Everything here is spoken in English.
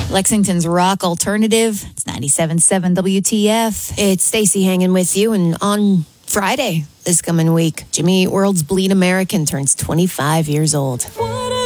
Lexington's rock alternative. It's 97.7 WTF. It's Stacey hanging with you, and on Friday this coming week, Jimmy Eat World's Bleed American turns 25 years old.